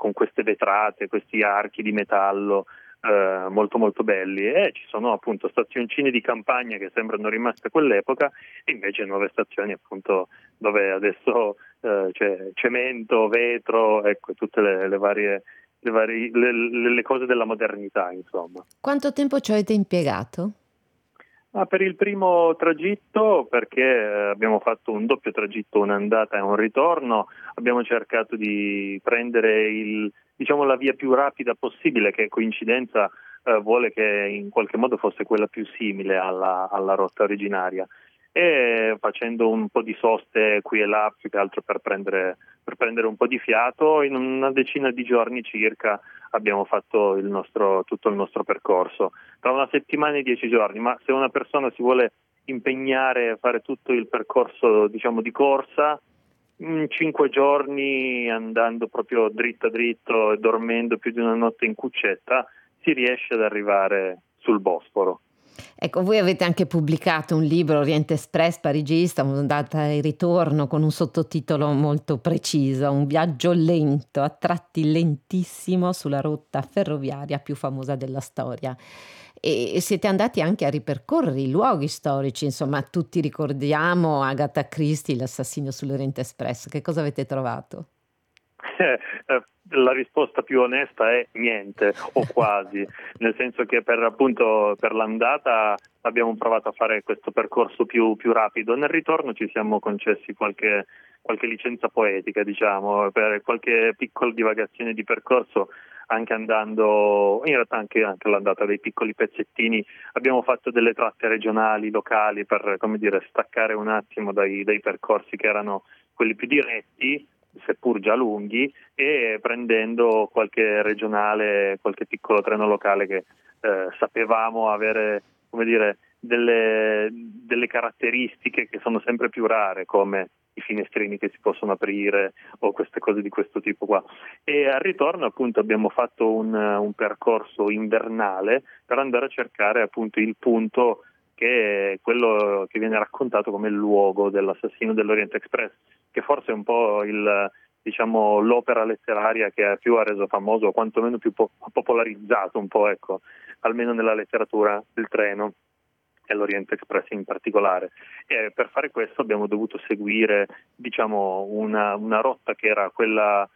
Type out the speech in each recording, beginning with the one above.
con queste vetrate, questi archi di metallo molto molto belli, e ci sono appunto stazioncine di campagna che sembrano rimaste a quell'epoca, e invece nuove stazioni appunto dove adesso c'è cemento, vetro, ecco, tutte le cose della modernità, insomma. Quanto tempo ci avete impiegato? Per il primo tragitto, perché abbiamo fatto un doppio tragitto, un'andata e un ritorno, abbiamo cercato di prendere la via più rapida possibile, che coincidenza vuole che in qualche modo fosse quella più simile alla rotta originaria, e facendo un po' di soste qui e là, più che altro per prendere un po' di fiato, in una decina di giorni circa abbiamo fatto tutto il nostro percorso. Tra una settimana e 10 giorni, ma se una persona si vuole impegnare a fare tutto il percorso, diciamo, di corsa, in 5 giorni, andando proprio dritto e dormendo più di una notte in cuccetta, si riesce ad arrivare sul Bosforo. Ecco, voi avete anche pubblicato un libro, Oriente Express Parigista, un'andata e ritorno, con un sottotitolo molto preciso, un viaggio lento, a tratti lentissimo, sulla rotta ferroviaria più famosa della storia. E siete andati anche a ripercorrere i luoghi storici, insomma, tutti ricordiamo Agatha Christie, l'assassinio sull'Oriente Express. Che cosa avete trovato? La risposta più onesta è niente, o quasi, nel senso che per l'andata abbiamo provato a fare questo percorso più rapido. Nel ritorno ci siamo concessi qualche licenza poetica, diciamo, per qualche piccola divagazione di percorso, anche andando, in realtà anche l'andata, dei piccoli pezzettini. Abbiamo fatto delle tratte regionali, locali, per, come dire, staccare un attimo dai percorsi che erano quelli più diretti, seppur già lunghi, e prendendo qualche regionale, qualche piccolo treno locale che sapevamo avere, come dire, delle caratteristiche che sono sempre più rare, come i finestrini che si possono aprire o queste cose di questo tipo qua. E al ritorno appunto abbiamo fatto un percorso invernale per andare a cercare appunto il punto che è quello che viene raccontato come il luogo dell'assassino dell'Orient Express, che forse è un po' l'opera letteraria che più ha reso famoso, o quantomeno più ha popolarizzato un po', ecco, almeno nella letteratura, il treno e l'Orient Express in particolare. E per fare questo abbiamo dovuto seguire, diciamo, una rotta che era quella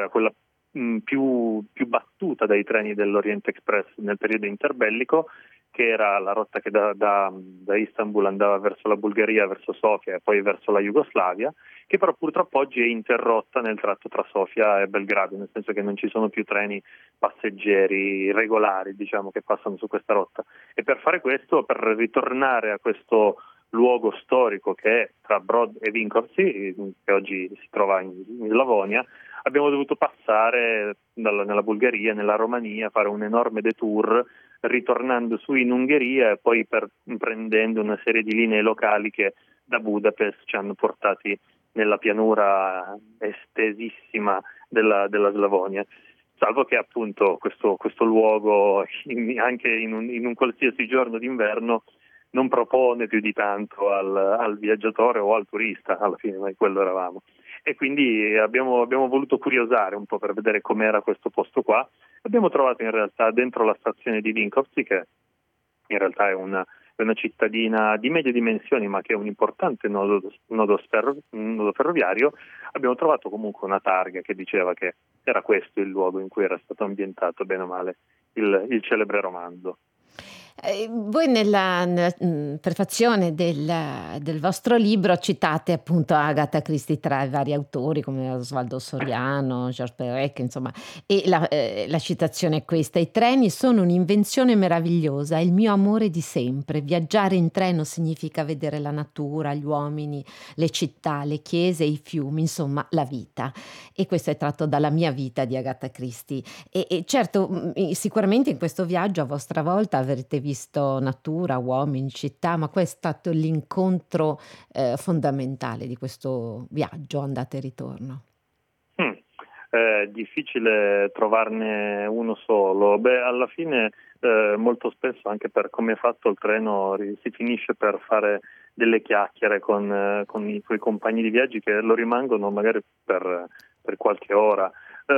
più battuta dai treni dell'Orient Express nel periodo interbellico, che era la rotta che da Istanbul andava verso la Bulgaria, verso Sofia e poi verso la Jugoslavia, che però purtroppo oggi è interrotta nel tratto tra Sofia e Belgrado, nel senso che non ci sono più treni passeggeri regolari, diciamo, che passano su questa rotta. E per fare questo, per ritornare a questo luogo storico che è tra Brod e Vinkovci, che oggi si trova in Slavonia, abbiamo dovuto passare nella Bulgaria, nella Romania, fare un enorme detour, ritornando su in Ungheria e poi prendendo una serie di linee locali che da Budapest ci hanno portati nella pianura estesissima della Slavonia. Salvo che appunto questo luogo, anche in un qualsiasi giorno d'inverno, non propone più di tanto al viaggiatore o al turista, alla fine noi quello eravamo. E quindi abbiamo voluto curiosare un po' per vedere com'era questo posto qua. Abbiamo trovato in realtà dentro la stazione di Vinkovci, che in realtà è una cittadina di medie dimensioni, ma che è un importante nodo ferroviario, abbiamo trovato comunque una targa che diceva che era questo il luogo in cui era stato ambientato, bene o male, il celebre romanzo. Voi nella prefazione del vostro libro citate appunto Agatha Christie tra i vari autori come Osvaldo Soriano, Georges Perec, insomma, e la citazione è questa: "I treni sono un'invenzione meravigliosa, è il mio amore di sempre. Viaggiare in treno significa vedere la natura, gli uomini, le città, le chiese, i fiumi, insomma la vita." E questo è tratto dalla Mia vita di Agatha Christie. E certo, sicuramente in questo viaggio a vostra volta avrete visto natura, uomini, città, ma qual è stato l'incontro fondamentale di questo viaggio andata e ritorno? È difficile trovarne uno solo. Alla fine molto spesso, anche per come è fatto il treno, si finisce per fare delle chiacchiere con i tuoi compagni di viaggi, che lo rimangono magari per qualche ora.